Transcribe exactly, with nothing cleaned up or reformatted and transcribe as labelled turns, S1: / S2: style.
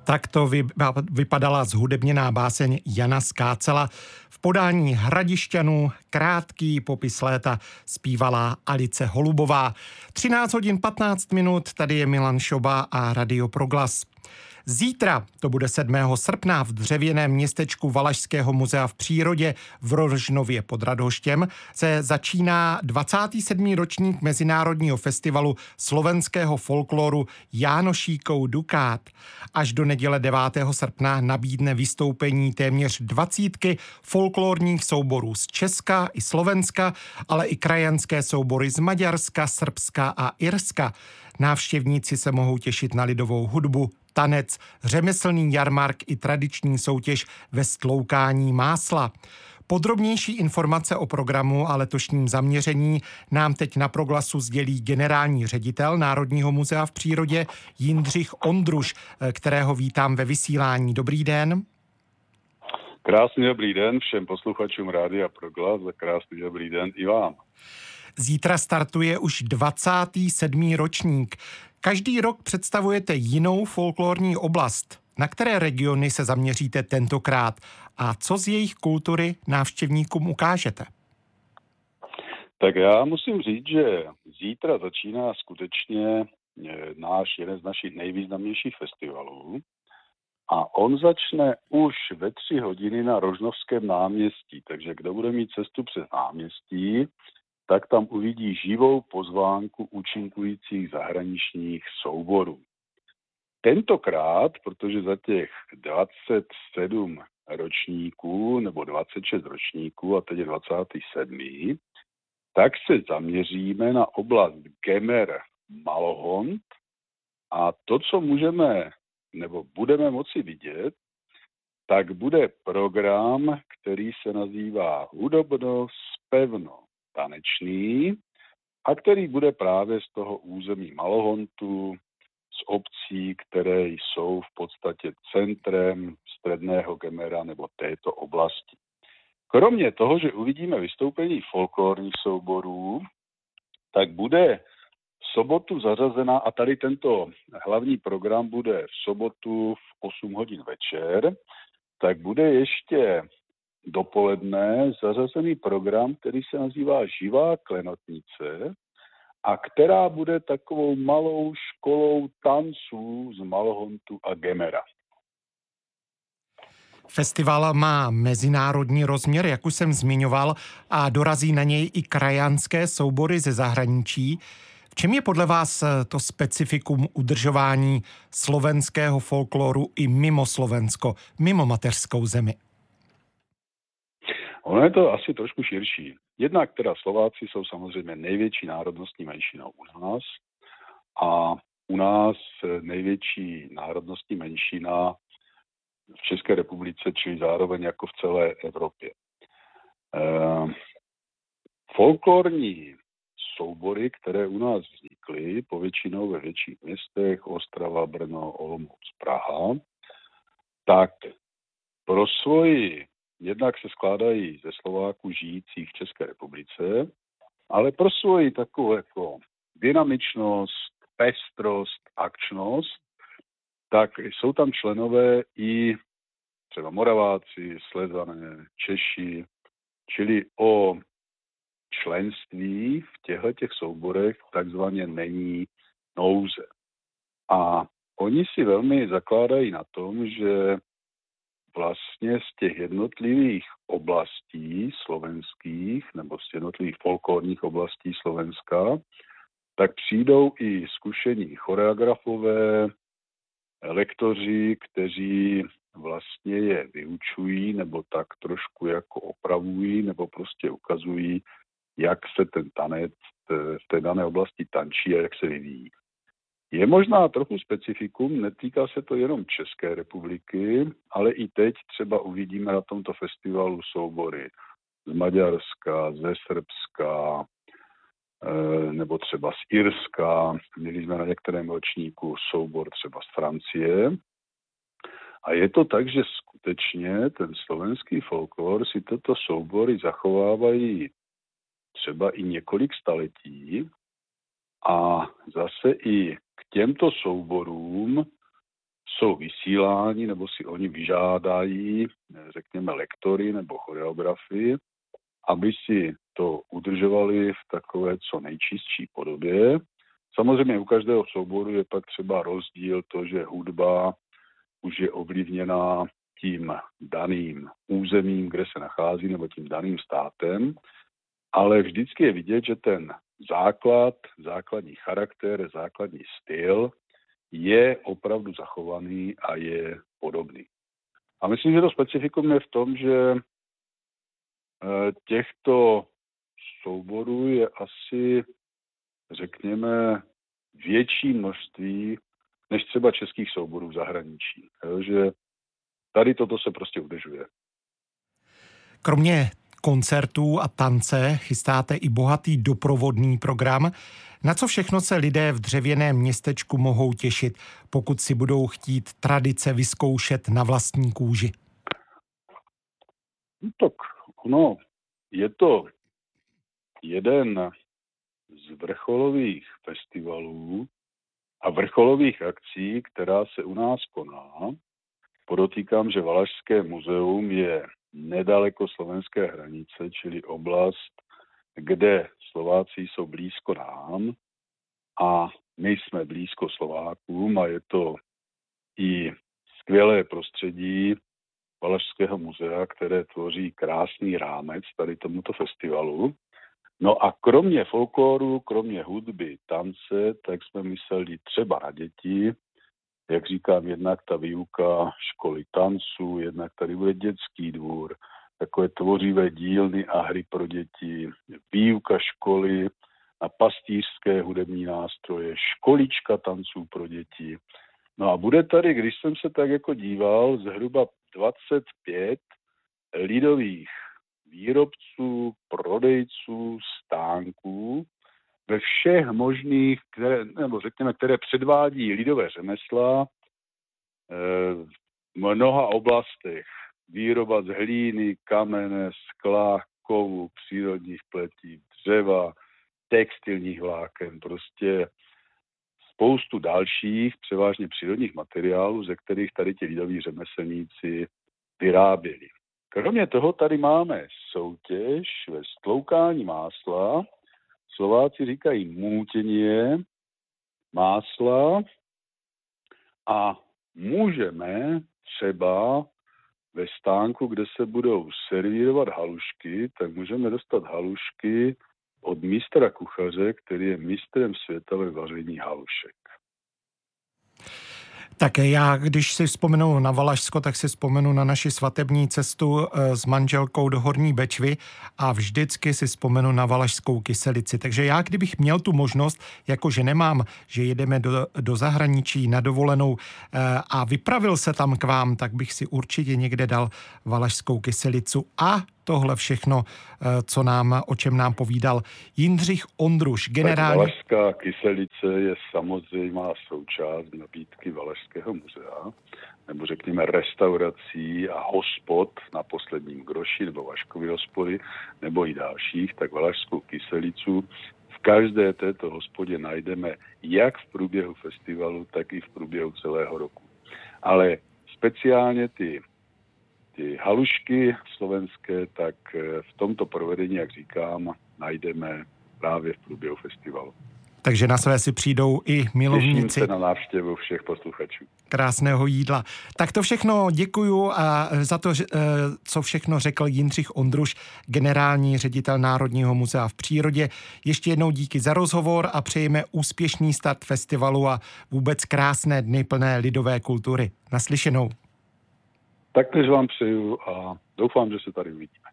S1: Takto vypadala zhudebněná báseň Jana Skácela. V podání Hradišťanů krátký popis léta zpívala Alice Holubová. třináct hodin patnáct minut, tady je Milan Šoba a Radio Proglas. Zítra, to bude sedmého srpna, v dřevěném městečku Valašského muzea v přírodě v Rožnově pod Radhoštěm se začíná dvacátý sedmý ročník Mezinárodního festivalu slovenského folkloru Jánošíkov Dukát. Až do neděle devátého srpna nabídne vystoupení téměř dvacítky folklorních souborů z Česka i Slovenska, ale i krajanské soubory z Maďarska, Srbska a Irska. Návštěvníci se mohou těšit na lidovou hudbu, tanec, řemeslný jarmark i tradiční soutěž ve stloukání másla. Podrobnější informace o programu a letošním zaměření nám teď na Proglasu sdělí generální ředitel Národního muzea v přírodě Jindřich Ondruš, kterého vítám ve vysílání. Dobrý den.
S2: Krásný dobrý den všem posluchačům Rádia Proglas a krásný dobrý den i vám.
S1: Zítra startuje už dvacátý sedmý ročník. Každý rok představujete jinou folklorní oblast. Na které regiony se zaměříte tentokrát a co z jejich kultury návštěvníkům ukážete?
S2: Tak já musím říct, že zítra začíná skutečně náš jeden z našich nejvýznamnějších festivalů a on začne už ve tři hodiny na Rožnovském náměstí, takže kdo bude mít cestu přes náměstí, tak tam uvidí živou pozvánku účinkujících zahraničních souborů. Tentokrát, protože za těch dvacet sedm ročníků nebo dvacet šest ročníků a teď je dvacátý sedmý tak se zaměříme na oblast Gemer Malohont a to, co můžeme nebo budeme moci vidět, tak bude program, který se nazývá Hudobno zpevno tanečný a který bude právě z toho území Malohontu, z obcí, které jsou v podstatě centrem středného Gemera nebo této oblasti. Kromě toho, že uvidíme vystoupení folklorních souborů, tak bude v sobotu zařazena, a tady tento hlavní program bude v sobotu v osm hodin večer, tak bude ještě dopoledne zařazený program, který se nazývá Živá klenotnice a která bude takovou malou školou tanců z Malohontu a Gemera.
S1: Festival má mezinárodní rozměr, jak už jsem zmiňoval, a dorazí na něj i krajanské soubory ze zahraničí. V čem je podle vás to specifikum udržování slovenského folkloru i mimo Slovensko, mimo mateřskou zemi?
S2: Ono je to asi trošku širší. Jednak teda Slováci jsou samozřejmě největší národnostní menšinou u nás a u nás největší národnostní menšina v České republice, čili zároveň jako v celé Evropě. E, folklorní soubory, které u nás vznikly, povětšinou ve větších městech, Ostrava, Brno, Olomouc, Praha, tak pro svoji, jednak se skládají ze Slováků žijících v České republice, ale pro svoji takovou jako dynamičnost, pestrost, akčnost, tak jsou tam členové i třeba Moraváci, Slezané, Češi, čili o členství v těchto souborech takzvaně není nouze. A oni si velmi zakládají na tom, že vlastně z těch jednotlivých oblastí slovenských nebo z jednotlivých folklorních oblastí Slovenska, tak přijdou i zkušení choreografové, lektoři, kteří vlastně je vyučují nebo tak trošku jako opravují nebo prostě ukazují, jak se ten tanec v té dané oblasti tančí a jak se vyvíjí. Je možná trochu specifikum, netýká se to jenom České republiky, ale i teď třeba uvidíme na tomto festivalu soubory z Maďarska, ze Srbska, nebo třeba z Irska. Měli jsme na některém ročníku soubor třeba z Francie. A je to tak, že skutečně ten slovenský folklor si tyto soubory zachovávají třeba i několik staletí a zase i k těmto souborům jsou vysíláni nebo si oni vyžádají, řekněme, lektory nebo choreografy, aby si to udržovali v takové co nejčistší podobě. Samozřejmě u každého souboru je pak třeba rozdíl to, že hudba už je ovlivněná tím daným územím, kde se nachází, nebo tím daným státem, ale vždycky je vidět, že ten základ, základní charakter, základní styl je opravdu zachovaný a je podobný. A myslím, že to specifikum je v tom, že těchto souborů je asi, řekněme, větší množství než třeba českých souborů v zahraničí. Že tady toto se prostě udržuje.
S1: Kromě koncertů a tance chystáte i bohatý doprovodný program. Na co všechno se lidé v dřevěném městečku mohou těšit, pokud si budou chtít tradice vyzkoušet na vlastní kůži?
S2: No tak, no, je to jeden z vrcholových festivalů a vrcholových akcí, která se u nás koná. Podotýkám, že Valašské muzeum je nedaleko slovenské hranice, čili oblast, kde Slováci jsou blízko nám a my jsme blízko Slovákům a je to i skvělé prostředí Valašského muzea, které tvoří krásný rámec tady tomuto festivalu. No a kromě folkloru, kromě hudby, tance, tak jsme mysleli třeba na děti. Jak říkám, jednak ta výuka školy tancu, jednak tady bude dětský dvůr, takové tvořivé dílny a hry pro děti, výuka školy na pastýřské hudební nástroje, školička tanců pro děti. No a bude tady, když jsem se tak jako díval, zhruba dvacet pět lidových výrobců, prodejců, stánků ve všech možných, které, nebo řekněme, které předvádí lidové řemesla v mnoha oblastech. Výroba z hlíny, kamene, skla, kovu, přírodních pletí, dřeva, textilních vláken, prostě spoustu dalších, převážně přírodních materiálů, ze kterých tady ti lidoví řemeslníci vyráběli. Kromě toho tady máme soutěž ve stloukání másla. Slováci říkají můtěnie másla a můžeme třeba ve stánku, kde se budou servírovat halušky, tak můžeme dostat halušky od mistra kuchaře, který je mistrem světa ve vaření halušek.
S1: Tak já, když si vzpomenu na Valašsko, tak si vzpomenu na naši svatební cestu s manželkou do Horní Bečvy a vždycky si vzpomenu na valašskou kyselici. Takže já, kdybych měl tu možnost, jakože nemám, že jedeme do, do zahraničí na dovolenou a vypravil se tam k vám, tak bych si určitě někde dal valašskou kyselicu a tohle všechno, co nám, o čem nám povídal Jindřich Ondruš, generální...
S2: Tak valašská kyselice je samozřejmá součást nabídky Valašského muzea, nebo řekněme restaurací a hospod na Posledním groši, nebo Vaškovy hospody, nebo i dalších, tak valašskou kyselicu v každé této hospodě najdeme jak v průběhu festivalu, tak i v průběhu celého roku. Ale speciálně ty Ty halušky slovenské, tak v tomto provedení, jak říkám, najdeme právě v průběhu festivalu.
S1: Takže na své si přijdou i milovníci.
S2: Těším se na návštěvu všech posluchačů.
S1: Krásného jídla. Tak to všechno děkuju a za to, co všechno řekl Jindřich Ondruš, generální ředitel Národního muzea v přírodě. Ještě jednou díky za rozhovor a přejeme úspěšný start festivalu a vůbec krásné dny plné lidové kultury. Naslyšenou.
S2: Taktéž vám přeju a doufám, že se tady uvidíme.